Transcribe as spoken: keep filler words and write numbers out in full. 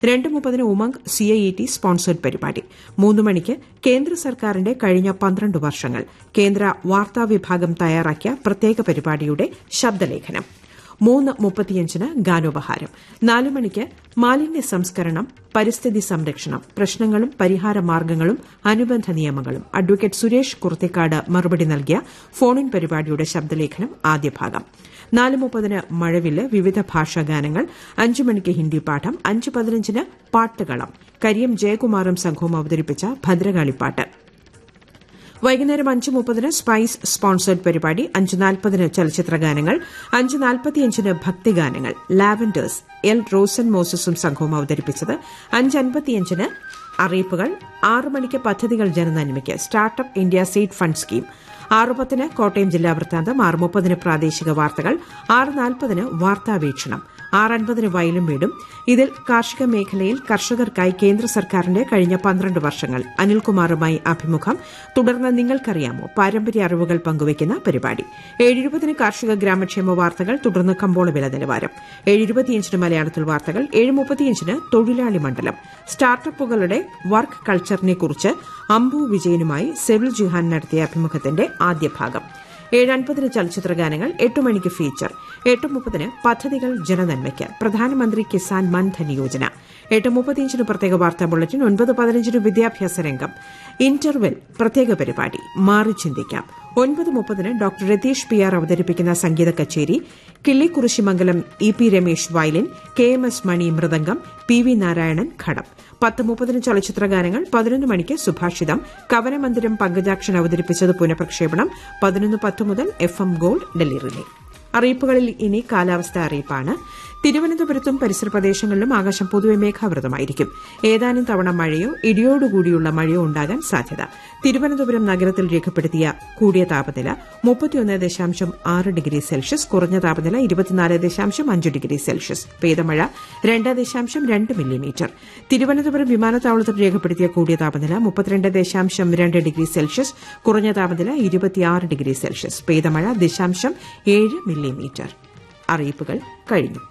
രണ്ട് മുപ്പതിന് Umang C I E T sponsored പരിപാടി. മൂന്ന് മണിക്ക് കേന്ദ്ര സർക്കാരിന്റെ കഴിഞ്ഞ പന്ത്രണ്ട് വർഷങ്ങൾ കേന്ദ്ര വാർത്താ വിഭാഗം തയ്യാറാക്കിയ പ്രത്യേക പരിപാടിയുടെ ശബ്ദലേഖനം. മൂന്ന് മുപ്പത്തിയഞ്ചിന് ഗാനോപഹാരം. നാല് മണിക്ക് മാലിന്യ സംസ്കരണം, പരിസ്ഥിതി സംരക്ഷണം, പ്രശ്നങ്ങളും പരിഹാര മാർഗ്ഗങ്ങളും അനുബന്ധ നിയമങ്ങളും അഡ്വക്കേറ്റ് സുരേഷ് കുർത്തിക്കാട് മറുപടി നൽകിയ ഫോൺ ഇൻ പരിപാടിയുടെ ശബ്ദലേഖനം ആദ്യഭാഗം. നാല് മുപ്പതിന് മഴവില്ല്, വിവിധ ഭാഷാഗാനങ്ങൾ. അഞ്ചു മണിക്ക് ഹിന്ദി പാഠം. അഞ്ച് പതിനഞ്ചിന് പാട്ടുകളം, കരിയം ജയകുമാറും സംഘവും അവതരിപ്പിച്ച ഭദ്രകാളിപ്പാട്ട്. വൈകുന്നേരം അഞ്ച് മുപ്പതിന് സ്പൈസ് സ്പോൺസേഡ് പരിപാടി. അഞ്ച് നാൽപ്പതിന് ചലച്ചിത്രഗാനങ്ങൾ. അഞ്ച് നാൽപ്പത്തിയഞ്ചിന് ഭക്തിഗാനങ്ങൾ. ലാവൻഡേഴ്സ്, എൽ റോസൻ മോസസും സംഘവും അവതരിപ്പിച്ചത്. അഞ്ച് അൻപത്തിയഞ്ചിന് അറിയിപ്പുകൾ. ആറ് മണിക്ക് പദ്ധതികൾ ജനനന്മയ്ക്ക്, startup India seed fund scheme. ആറ് പത്തിന് കോട്ടയം ജില്ലാ വൃത്താന്തം. ആറ് മുപ്പതിന് പ്രാദേശിക വാർത്തകൾ. ആറ് നാൽപ്പതിന് വാർത്താവീക്ഷണം. ആറ് അൻപതിന് വയലും വീടും. ഇതിൽ കാർഷിക മേഖലയിൽ കർഷകർക്കായി കേന്ദ്ര സർക്കാരിന്റെ കഴിഞ്ഞ പന്ത്രണ്ട് വർഷങ്ങൾ അനിൽകുമാറുമായി അഭിമുഖം. തുടർന്ന് നിങ്ങൾക്കറിയാമോ, പാരമ്പര്യ അറിവുകൾ പങ്കുവയ്ക്കുന്ന പരിപാടി. ഏഴ് കാർഷിക ഗ്രാമക്ഷേമ വാർത്തകൾ. തുടർന്ന് കമ്പോള വില നിലവാരം. ഏഴ് ഇരുപത്തിയഞ്ചിന് മലയാളത്തിൽ വാർത്തകൾ. ഏഴ് മുപ്പത്തിയഞ്ചിന് തൊഴിലാളി മണ്ഡലം. സ്റ്റാർട്ടപ്പുകളുടെ വർക്ക് കൾച്ചറിനെക്കുറിച്ച് അംബു വിജയനുമായി സെവിൽ ജിഹാൻ നടത്തിയ അഭിമുഖത്തിന്റെ ആദ്യ ഭാഗം. ഏഴ് അൻപതിന് ചലച്ചിത്രഗാനങ്ങൾ. എട്ട് മണിക്ക് ഫീച്ചർ. എട്ട് മുപ്പതിന് പദ്ധതികൾ ജനനന്മയ്ക്ക്, പ്രധാനമന്ത്രി കിസാൻ മൻധൻ യോജന. എട്ട് മുപ്പത്തിയഞ്ചിന് പ്രത്യേക വാർത്താ ബുള്ളറ്റിൻ. ഒൻപത് പതിനഞ്ചിന് വിദ്യാഭ്യാസ രംഗം. ഇന്റർവെൽ പ്രത്യേക പരിപാടി മാറി ചിന്തിക്കാം. ഒൻപത് മുപ്പതിന് ഡോക്ടർ രതീഷ് പി ആർ അവതരിപ്പിക്കുന്ന സംഗീത കച്ചേരി. Killikkurissimangalam E P Ramesh violin, K M S മണി മൃദംഗം, പി വി നാരായണൻ ഘടം. പത്ത് മുപ്പതിന് ചലച്ചിത്രഗാനങ്ങൾ. പതിനൊന്ന് മണിക്ക് സുഭാഷിതം. കവനമന്ദിരം പങ്കജാക്ഷൻ അവതരിപ്പിച്ചത് പുനഃപ്രക്ഷേപണം. പതിനൊന്ന് പത്ത് മുതൽ F M gold Delhi relay. അറിയിപ്പുകളിൽ ഇനി കാലാവസ്ഥാ അറിയിപ്പാണ്. തിരുവനന്തപുരത്തും പരിസര പ്രദേശങ്ങളിലും ആകാശം പൊതുവെ മേഘാവൃതമായിരിക്കും. ഏതാനും തവണ മഴയോ ഇടിയോടുകൂടിയുള്ള മഴയോ ഉണ്ടാകാൻ സാധ്യത. തിരുവനന്തപുരം നഗരത്തിൽ രേഖപ്പെടുത്തിയ കൂടിയ താപനില മുപ്പത്തിയൊന്ന് ദശാംശം ആറ് ഡിഗ്രി സെൽഷ്യസ്, കുറഞ്ഞ താപനില ഇരുപത്തിനാല് ദശാംശം അഞ്ച് ഡിഗ്രി സെൽഷ്യസ്. പെയ്തമഴ രണ്ട് ദശാംശം രണ്ട് മില്ലിമീറ്റർ. തിരുവനന്തപുരം വിമാനത്താവളത്തിൽ രേഖപ്പെടുത്തിയ കൂടിയ താപനില മുപ്പത്തിരണ്ട് ദശാംശം രണ്ട് ഡിഗ്രി സെൽഷ്യസ്, കുറഞ്ഞ താപനില ഇരുപത്തിയാറ് ഡിഗ്രി സെൽഷ്യസ്. പെയ്തമഴ ദശാംശം ഏഴ് മില്ലിമീറ്റർ. അറിയിപ്പുകൾ കഴിഞ്ഞു.